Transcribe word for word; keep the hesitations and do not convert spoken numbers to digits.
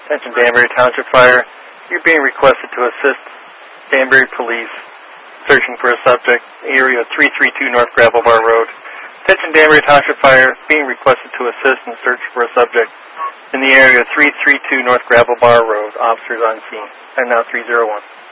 Attention Danbury Township Fire. You're being requested to assist Danbury Police searching for a subject, area three three two North Gravel Bar Road. Attention Danbury Township Fire. Being requested to assist and search for a subject in the area three three two North Gravel Bar Road. Officers on scene. And now three zero one.